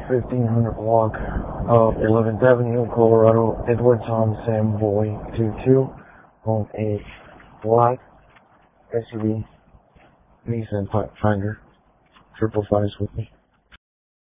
1500 block of 11th Avenue, Colorado, Edward Tom Sam Boy 22 on a black SUV Nissan Pathfinder. 555's with me.